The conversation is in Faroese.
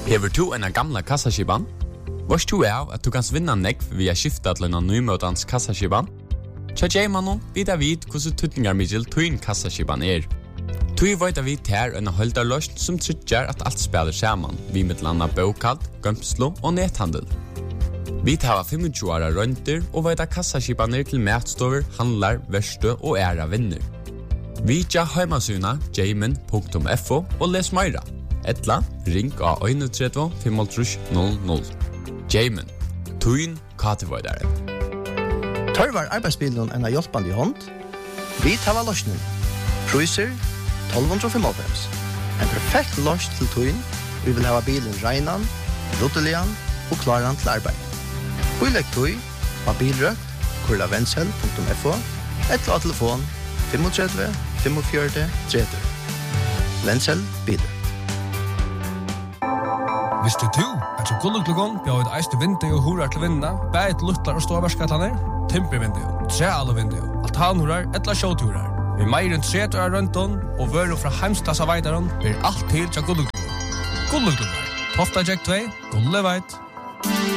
Hever du en gamla kassaskipan? Varst du av at du kan vinna nekv via skifta til en nymøtans kassaskipan? Tja Jaimanon vidar vid hvordan tutningarmiddel tuin kassaskipan Tui veit vi ter en holdarløst som tryggjar at alt spiller saman, vi med landa bokald, gømslo og nethandel. Vi tar 25 åra rønter og veit kassaskipaner til matstover, handlar, verste og æra vinner. Vi tja heimasuna jaimen.fo og les meira. Etla, ring av 31 500. Jaimen, tuin katevoidare. Tørvar arbeidsbilen en hjelpande hånd. Vi tar løsning. Priser 1295. En perfekt løs til tuin. Vi vil ha bilen reinan, ruttelian og klaran til arbeid. Huilegg tui av bilrøk, kurlavendsel.fo, etla telefon 35 45 30. Vendsel biler. Visste du at så gulluklugon bjør et eiste vindu og horar til vinna, bæt luttlar og ståvarskatlaner, timpervindu, trealvindu, altanhorar, etla sjåturar. Vi meir enn 30 år rønton og vøru fra heimstassa veidaron blir alt til til gulluklugon. Gulluklugon, Tofta Jack 2, Gulleveit.